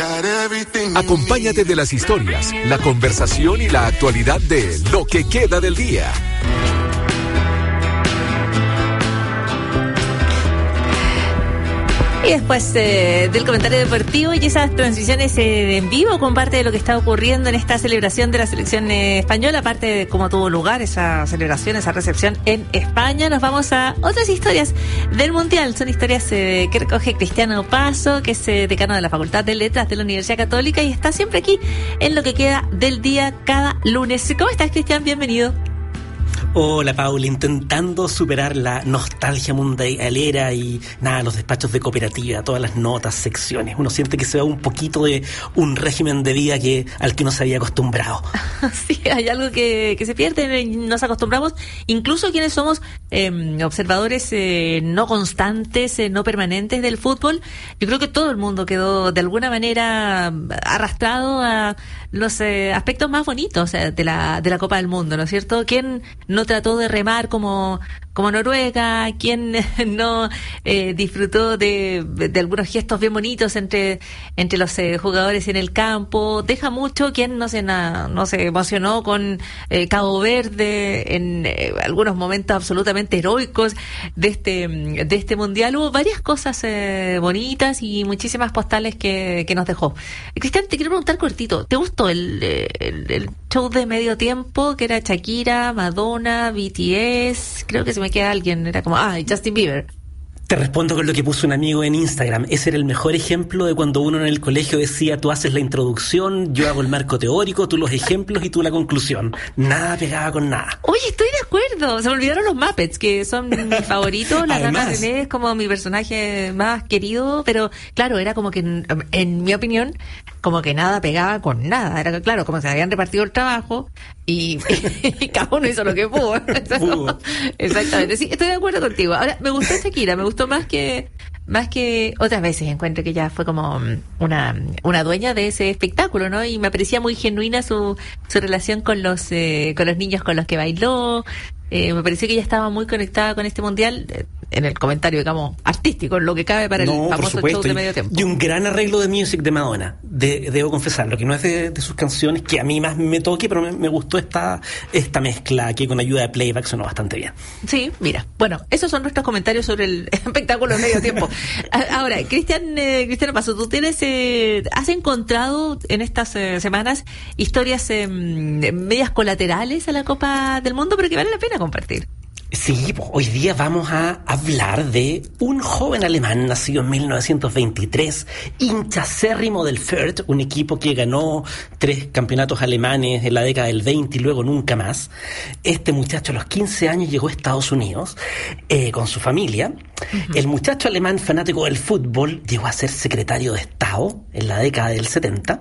Acompáñate de las historias, la conversación y la actualidad de Lo que queda del día. Y después del comentario deportivo y esas transiciones en vivo con parte de lo que está ocurriendo en esta celebración de la selección española, parte de cómo tuvo lugar esa celebración, esa recepción en España, nos vamos a otras historias del Mundial. Son historias que recoge Cristiano Paso, que es decano de la Facultad de Letras de la Universidad Católica y está siempre aquí en Lo que queda del día cada lunes. ¿Cómo estás, Cristian? Bienvenido. Hola, Paula, intentando superar la nostalgia mundialera y los despachos de cooperativa, todas las notas, secciones. Uno siente que se va un poquito de un régimen de vida al que uno se había acostumbrado. Sí, hay algo que se pierde, nos acostumbramos, incluso quienes somos observadores no constantes, no permanentes del fútbol. Yo creo que todo el mundo quedó de alguna manera arrastrado a los aspectos más bonitos de la Copa del Mundo, ¿no es cierto? ¿Quién no trató de remar como Noruega? ¿Quién no disfrutó de algunos gestos bien bonitos entre los jugadores en el campo? Deja mucho quien no se emocionó con Cabo Verde en algunos momentos absolutamente heroicos de este mundial. Hubo varias cosas bonitas y muchísimas postales que nos dejó. Cristian, te quiero preguntar cortito, ¿te gustó el show de medio tiempo que era Shakira, Madonna, BTS? Creo que se me queda alguien, era como, Justin Bieber. Te respondo con lo que puso un amigo en Instagram. Ese era el mejor ejemplo de cuando uno en el colegio decía, tú haces la introducción, yo hago el marco teórico, tú los ejemplos y tú la conclusión. Nada pegaba con nada. Oye, estoy de acuerdo. Se me olvidaron los Muppets, que son mis favoritos. La Rana René es como mi personaje más querido, pero claro, era como que, en mi opinión, como que nada pegaba con nada. Era claro, como se habían repartido el trabajo y cada uno hizo lo que pudo. Exactamente. Sí, estoy de acuerdo contigo. Ahora, me gustó Shakira, me gustó más que otras veces. Encuentro que ella fue como una dueña de ese espectáculo, ¿no? Y me parecía muy genuina su relación con los niños con los que bailó. Me pareció que ella estaba muy conectada con este mundial, en el comentario, digamos, artístico, en lo que cabe para el famoso show de medio tiempo. Y un gran arreglo de Music de Madonna, debo confesarlo, que no es de sus canciones que a mí más me toque, pero me gustó esta mezcla que con ayuda de playback sonó bastante bien. Sí, mira, bueno, esos son nuestros comentarios sobre el espectáculo de medio tiempo. Ahora, Cristiano Paso, tú has encontrado en estas semanas historias medias colaterales a la Copa del Mundo, pero que vale la pena compartir. Sí, hoy día vamos a hablar de un joven alemán nacido en 1923, hincha acérrimo del Fürth, un equipo que ganó 3 campeonatos alemanes en la década del 20 y luego nunca más. Este muchacho a los 15 años llegó a Estados Unidos con su familia. Uh-huh. El muchacho alemán fanático del fútbol llegó a ser secretario de Estado en la década del 70.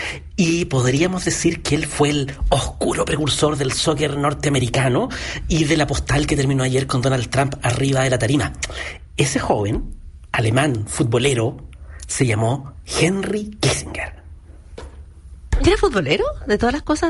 Y podríamos decir que él fue el oscuro precursor del soccer norteamericano y de la postal que terminó ayer con Donald Trump arriba de la tarima. Ese joven, alemán, futbolero, se llamó Henry Kissinger. ¿Y era futbolero? De todas las cosas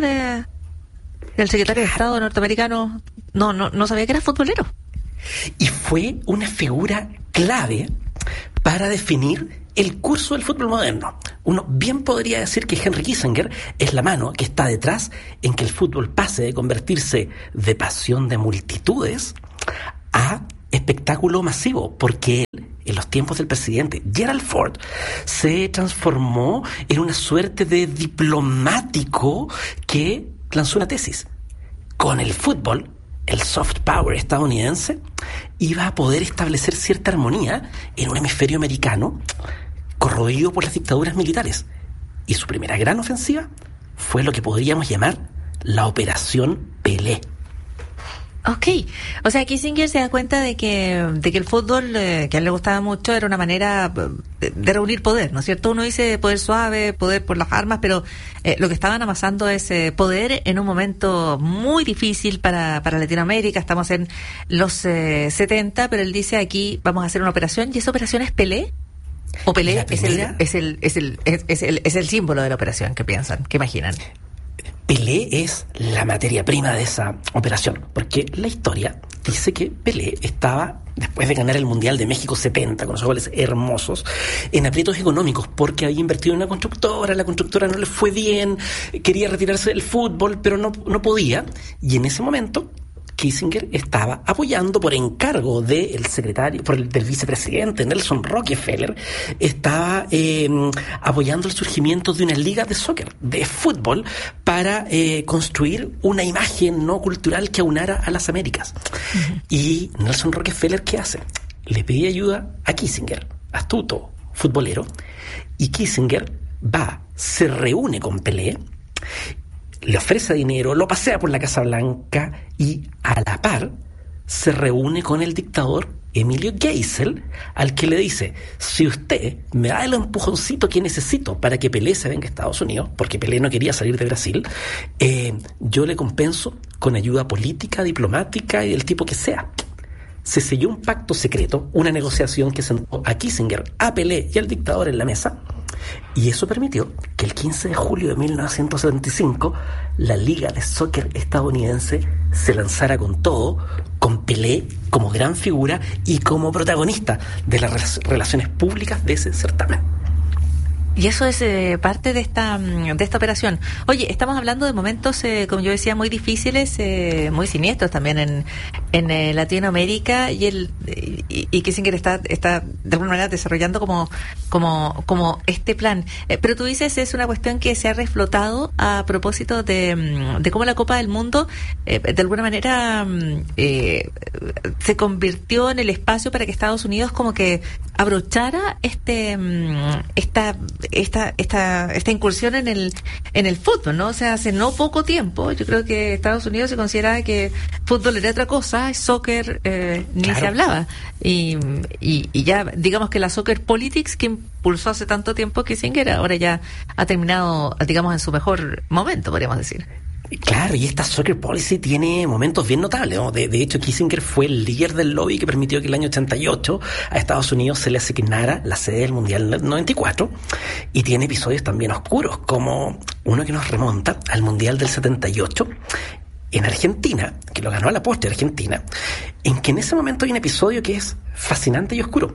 del secretario de Estado norteamericano, no sabía que era futbolero. Y fue una figura clave para definir el curso del fútbol moderno. Uno bien podría decir que Henry Kissinger es la mano que está detrás en que el fútbol pase de convertirse de pasión de multitudes a espectáculo masivo, porque él, en los tiempos del presidente Gerald Ford, se transformó en una suerte de diplomático que lanzó una tesis. Con el fútbol, el soft power estadounidense iba a poder establecer cierta armonía en un hemisferio americano corroído por las dictaduras militares. Y su primera gran ofensiva fue lo que podríamos llamar la Operación Pelé. Ok, o sea, Kissinger se da cuenta de que el fútbol, que a él le gustaba mucho, era una manera de reunir poder, ¿no es cierto? Uno dice poder suave, poder por las armas, pero lo que estaban amasando es poder en un momento muy difícil para Latinoamérica. Estamos en los 70, pero él dice aquí vamos a hacer una operación, y esa operación es Pelé. ¿O Pelé es el símbolo de la operación? ¿Qué piensan? ¿Qué imaginan? Pelé es la materia prima de esa operación, porque la historia dice que Pelé estaba, después de ganar el Mundial de México 70, con esos goles hermosos, en aprietos económicos, porque había invertido en una constructora, la constructora no le fue bien, quería retirarse del fútbol, pero no podía, y en ese momento Kissinger estaba apoyando por encargo del secretario, del vicepresidente Nelson Rockefeller, estaba apoyando el surgimiento de una liga de soccer, de fútbol, para construir una imagen no cultural que aunara a las Américas. Uh-huh. Y Nelson Rockefeller, ¿qué hace? Le pide ayuda a Kissinger, astuto futbolero, y Kissinger se reúne con Pelé, le ofrece dinero, lo pasea por la Casa Blanca y a la par se reúne con el dictador Emilio Geisel, al que le dice: si usted me da el empujoncito que necesito para que Pelé se venga a Estados Unidos, porque Pelé no quería salir de Brasil, yo le compenso con ayuda política, diplomática y del tipo que sea. Se selló un pacto secreto, una negociación que sentó a Kissinger, a Pelé y al dictador en la mesa, y eso permitió que el 15 de julio de 1975 la Liga de Soccer estadounidense se lanzara con todo, con Pelé como gran figura y como protagonista de las relaciones públicas de ese certamen. Y eso es parte de esta operación. Oye, estamos hablando de momentos, como yo decía, muy difíciles, muy siniestros también en Latinoamérica, y Kissinger está de alguna manera desarrollando como este plan. Pero tú dices, es una cuestión que se ha reflotado a propósito de cómo la Copa del Mundo de alguna manera se convirtió en el espacio para que Estados Unidos como que abrochara esta incursión en el fútbol, ¿no? O sea, hace no poco tiempo, yo creo que Estados Unidos se consideraba que fútbol era otra cosa, soccer ni claro. Se hablaba. Y ya, digamos que la soccer politics que impulsó hace tanto tiempo Kissinger, ahora ya ha terminado, digamos, en su mejor momento, podríamos decir. Claro, y esta soccer policy tiene momentos bien notables, ¿no? De hecho, Kissinger fue el líder del lobby que permitió que el año 88 a Estados Unidos se le asignara la sede del Mundial 94, y tiene episodios también oscuros, como uno que nos remonta al Mundial del 78 en Argentina, que lo ganó a la postre Argentina, en que en ese momento hay un episodio que es fascinante y oscuro.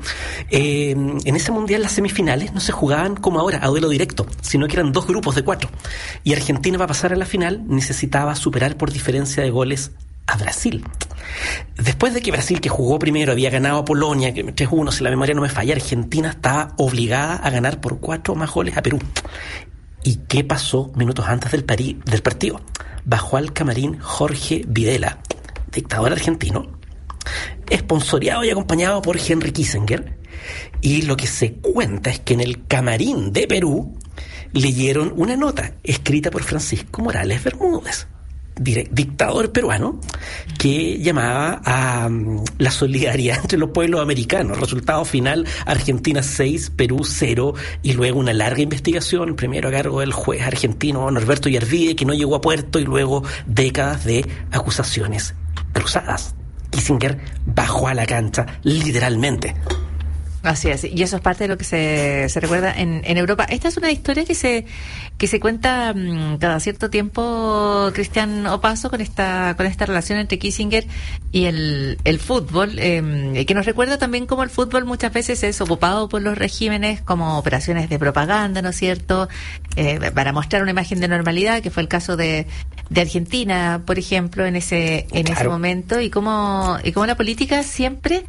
En ese mundial las semifinales no se jugaban como ahora, a duelo directo, sino que eran 2 grupos de 4. Y Argentina, para pasar a la final, necesitaba superar por diferencia de goles a Brasil. Después de que Brasil, que jugó primero, había ganado a Polonia, que 3-1, si la memoria no me falla, Argentina estaba obligada a ganar por 4 más goles a Perú. ¿Y qué pasó minutos antes del partido? Bajó al camarín Jorge Videla, dictador argentino, esponsoreado y acompañado por Henry Kissinger, y lo que se cuenta es que en el camarín de Perú leyeron una nota escrita por Francisco Morales Bermúdez, dictador peruano, que llamaba a la solidaridad entre los pueblos americanos. Resultado final: Argentina 6, Perú 0, y luego una larga investigación, primero a cargo del juez argentino Norberto Yarvide, que no llegó a puerto, y luego décadas de acusaciones cruzadas. Kissinger bajó a la cancha, literalmente. Así es, y eso es parte de lo que se recuerda en Europa. Esta es una historia que se cuenta cada cierto tiempo, Cristian Opaso, con esta relación entre Kissinger y el fútbol, que nos recuerda también cómo el fútbol muchas veces es ocupado por los regímenes como operaciones de propaganda, ¿no es cierto?, para mostrar una imagen de normalidad, que fue el caso de Argentina, por ejemplo, en ese momento, y cómo la política siempre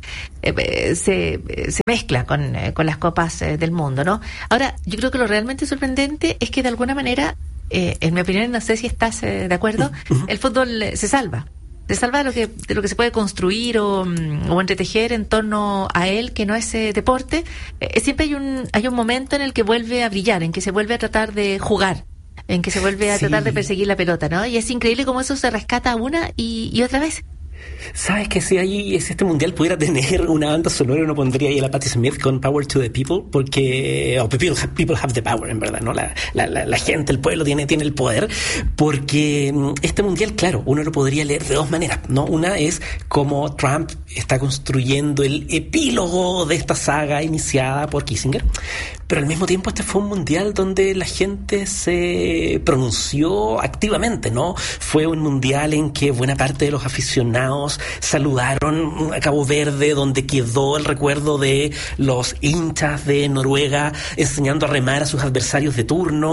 se mezcla con las copas del mundo, ¿no? Ahora, yo creo que lo realmente sorprendente es que de alguna manera, en mi opinión, no sé si estás de acuerdo, el fútbol se salva de lo que se puede construir o entretejer en torno a él, que no es deporte. Siempre hay un momento en el que vuelve a brillar, en que se vuelve a tratar de jugar, en que se vuelve a tratar de perseguir la pelota, ¿no? Y es increíble cómo eso se rescata una y otra vez. ¿Sabes que si este mundial pudiera tener una banda sonora, uno pondría ahí a la Patti Smith con Power to the People? Porque people have the power, en verdad, ¿no? La gente, el pueblo tiene el poder. Porque este mundial, claro, uno lo podría leer de dos maneras, ¿no? Una es cómo Trump está construyendo el epílogo de esta saga iniciada por Kissinger. Pero al mismo tiempo este fue un mundial donde la gente se pronunció activamente, ¿no? Fue un mundial en que buena parte de los aficionados saludaron a Cabo Verde, donde quedó el recuerdo de los hinchas de Noruega enseñando a remar a sus adversarios de turno,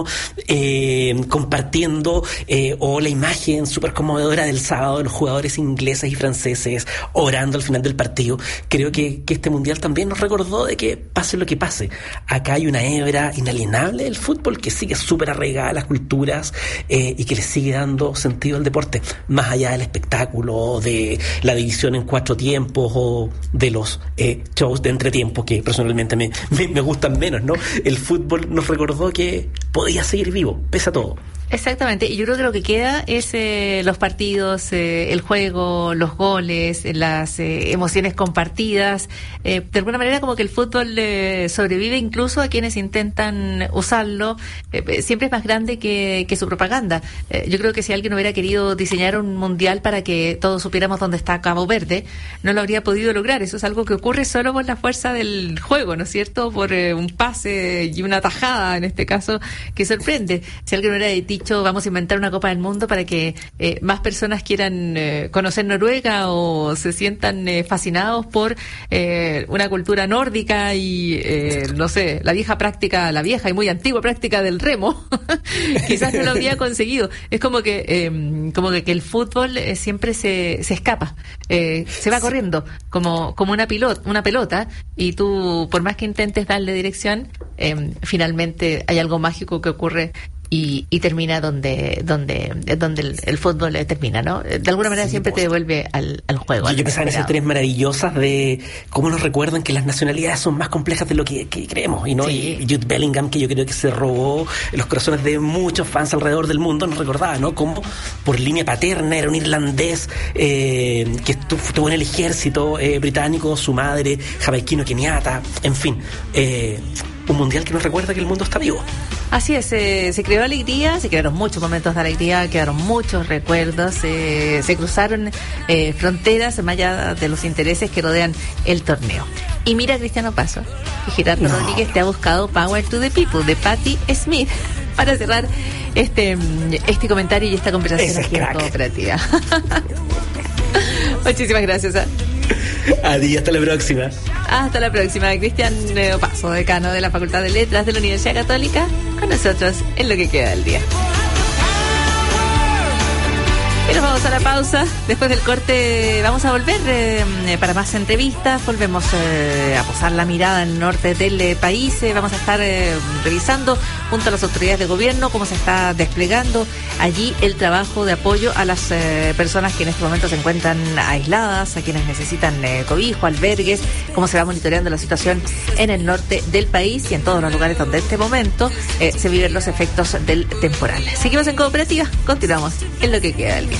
compartiendo o la imagen súper conmovedora del sábado de los jugadores ingleses y franceses orando al final del partido. Creo que este mundial también nos recordó de que pase lo que pase, acá hay una hebra inalienable del fútbol que sigue súper arraigada a las culturas y que le sigue dando sentido al deporte, más allá del espectáculo, de la división en 4 tiempos o de los shows de entretiempo que personalmente me gustan menos, ¿no? El fútbol nos recordó que podía seguir vivo, pese a todo. Exactamente, y yo creo que lo que queda es los partidos, el juego, los goles, las emociones compartidas. De alguna manera como que el fútbol sobrevive incluso a quienes intentan usarlo. Siempre es más grande que su propaganda. Yo creo que si alguien hubiera querido diseñar un mundial para que todos supiéramos dónde está Cabo Verde, no lo habría podido lograr. Eso es algo que ocurre solo por la fuerza del juego, ¿no es cierto? Por un pase y una tajada, en este caso, que sorprende. Si alguien hubiera dicho vamos a inventar una Copa del Mundo para que más personas quieran conocer Noruega o se sientan fascinados por una cultura nórdica y no sé, la vieja y muy antigua práctica del remo, quizás no lo habría conseguido. Es como que el fútbol siempre se escapa, se va corriendo como una pelota, y tú, por más que intentes darle dirección, finalmente hay algo mágico que ocurre y termina donde el fútbol termina, ¿no? De alguna manera siempre te devuelve al juego. Yo pensaba en esas historias maravillosas de cómo nos recuerdan que las nacionalidades son más complejas de lo que creemos, ¿no? Sí. Y Jude Bellingham, que yo creo que se robó los corazones de muchos fans alrededor del mundo, nos recordaba, ¿no? Cómo por línea paterna era un irlandés que estuvo en el ejército británico, su madre jamaiquino keniata, en fin, un mundial que nos recuerda que el mundo está vivo. Así es, se creó alegría, se crearon muchos momentos de alegría, quedaron muchos recuerdos, se cruzaron fronteras más allá de los intereses que rodean el torneo. Y mira, Cristiano Paso, y Gerardo Rodríguez te ha buscado Power to the People de Patti Smith para cerrar este comentario y esta conversación aquí en Cooperativa. Muchísimas gracias. Adiós, hasta la próxima. Hasta la próxima. Cristian Paso, decano de la Facultad de Letras de la Universidad Católica, con nosotros en lo que queda del día. Y nos vamos a la pausa. Después del corte vamos a volver para más entrevistas. Volvemos a posar la mirada en el norte del país. Vamos a estar revisando junto a las autoridades de gobierno cómo se está desplegando allí el trabajo de apoyo a las personas que en este momento se encuentran aisladas, a quienes necesitan cobijo, albergues, cómo se va monitoreando la situación en el norte del país y en todos los lugares donde en este momento se viven los efectos del temporal. Seguimos en Cooperativa, continuamos en lo que queda del día.